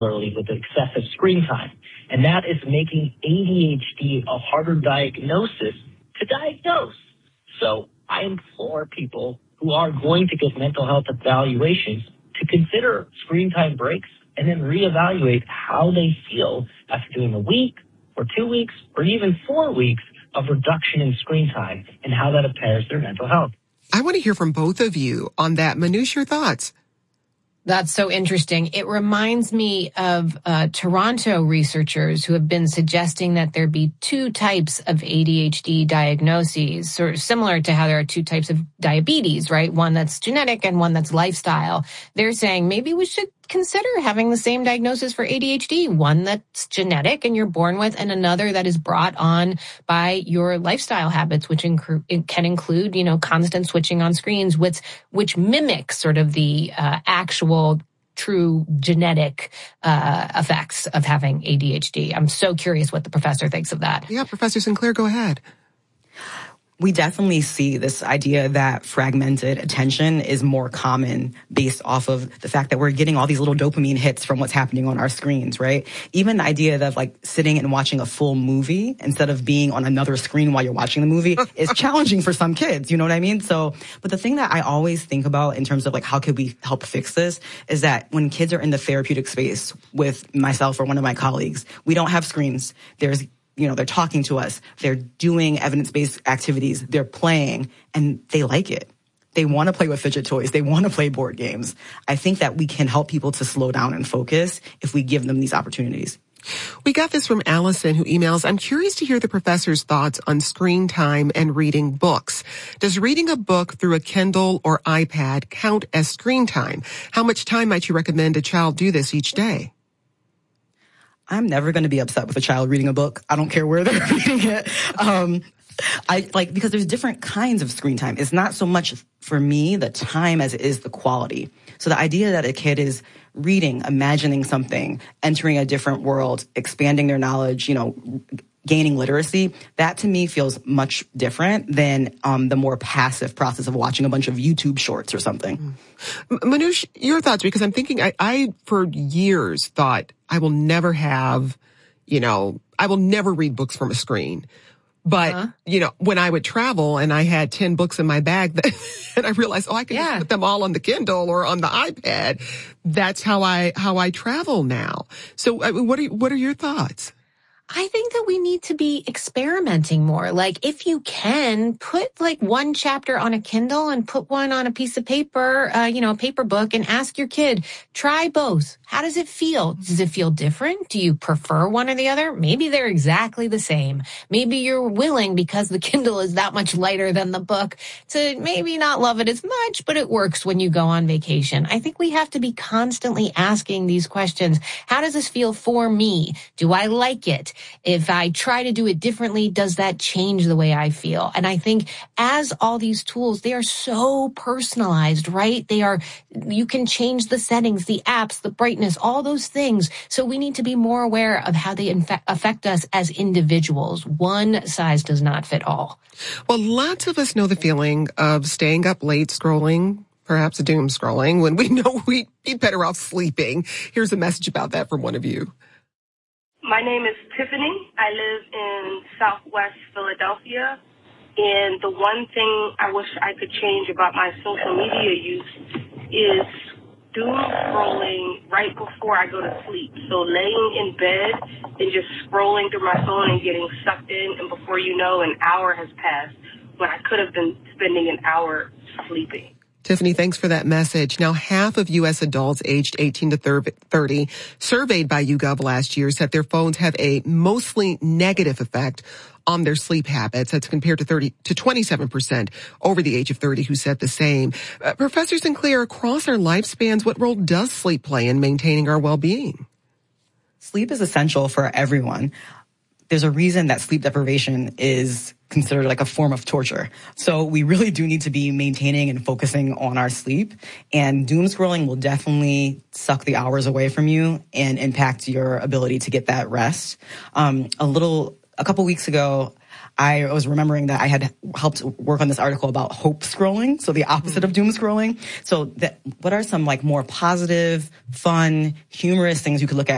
with excessive screen time. And that is making ADHD a harder diagnosis to diagnose. So I implore people who are going to get mental health evaluations to consider screen time breaks and then reevaluate how they feel after doing a week or 2 weeks or even 4 weeks of reduction in screen time and how that impairs their mental health. I want to hear from both of you on that. Manoush, your thoughts? That's so interesting. It reminds me of Toronto researchers who have been suggesting that there be two types of ADHD diagnoses, sort of similar to how there are two types of diabetes, right? One that's genetic and one that's lifestyle. They're saying maybe we should consider having the same diagnosis for ADHD, one that's genetic and you're born with, and another that is brought on by your lifestyle habits, which can include, constant switching on screens, which mimics sort of the actual true genetic effects of having ADHD. I'm so curious what the professor thinks of that. Yeah, Professor Sinclair, go ahead. We definitely see this idea that fragmented attention is more common based off of the fact that we're getting all these little dopamine hits from what's happening on our screens, right? Even the idea of like sitting and watching a full movie instead of being on another screen while you're watching the movie is challenging for some kids, you know what I mean? So, but the thing that I always think about in terms of like how could we help fix this is that when kids are in the therapeutic space with myself or one of my colleagues, we don't have screens. They're talking to us, they're doing evidence-based activities, they're playing, and they like it. They want to play with fidget toys. They want to play board games. I think that we can help people to slow down and focus if we give them these opportunities. We got this from Allison, who emails, I'm curious to hear the professor's thoughts on screen time and reading books. Does reading a book through a Kindle or iPad count as screen time? How much time might you recommend a child do this each day? I'm never going to be upset with a child reading a book. I don't care where they're reading it. Because there's different kinds of screen time. It's not so much for me the time as it is the quality. So the idea that a kid is reading, imagining something, entering a different world, expanding their knowledge, gaining literacy, that to me feels much different than the more passive process of watching a bunch of YouTube shorts or something. Manoush, your thoughts, because I'm thinking I for years thought I will never have, I will never read books from a screen. But, when I would travel and I had 10 books in my bag and I realized, I can just put them all on the Kindle or on the iPad. That's how I travel now. So what are your thoughts? I think that we need to be experimenting more. Like, if you can, put one chapter on a Kindle and put one on a piece of paper, a paper book, and ask your kid, try both. How does it feel? Does it feel different? Do you prefer one or the other? Maybe they're exactly the same. Maybe you're willing, because the Kindle is that much lighter than the book, to maybe not love it as much, but it works when you go on vacation. I think we have to be constantly asking these questions. How does this feel for me? Do I like it? If I try to do it differently, does that change the way I feel? And I think as all these tools, they are so personalized, right? You can change the settings, the apps, the brightness, all those things. So we need to be more aware of how they affect us as individuals. One size does not fit all. Well, lots of us know the feeling of staying up late scrolling, perhaps doom scrolling, when we know we'd be better off sleeping. Here's a message about that from one of you. My name is Tiffany. I live in Southwest Philadelphia, and the one thing I wish I could change about my social media use is doom scrolling right before I go to sleep. So laying in bed and just scrolling through my phone and getting sucked in, and before you know, an hour has passed when I could have been spending an hour sleeping. Tiffany, thanks for that message. Now, half of U.S. adults aged 18 to 30 surveyed by YouGov last year said their phones have a mostly negative effect on their sleep habits. That's compared to 27% over the age of 30 who said the same. Professor Sinclair, across our lifespans, what role does sleep play in maintaining our well-being? Sleep is essential for everyone. There's a reason that sleep deprivation is considered like a form of torture. So we really do need to be maintaining and focusing on our sleep. And doom scrolling will definitely suck the hours away from you and impact your ability to get that rest. A couple weeks ago, I was remembering that I had helped work on this article about hope scrolling, so the opposite of doom scrolling. So what are some more positive, fun, humorous things you could look at